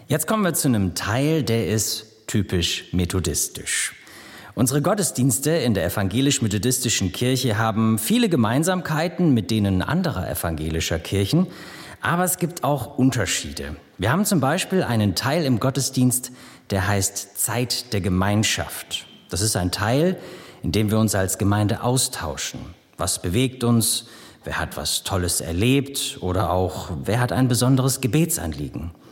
Jetzt kommen wir zu einem Teil, der ist typisch methodistisch. Unsere Gottesdienste in der evangelisch-methodistischen Kirche haben viele Gemeinsamkeiten mit denen anderer evangelischer Kirchen, aber es gibt auch Unterschiede. Wir haben zum Beispiel einen Teil im Gottesdienst, der heißt Zeit der Gemeinschaft. Das ist ein Teil, in dem wir uns als Gemeinde austauschen. Was bewegt uns? Wer hat was Tolles erlebt? Oder auch, wer hat ein besonderes Gebetsanliegen?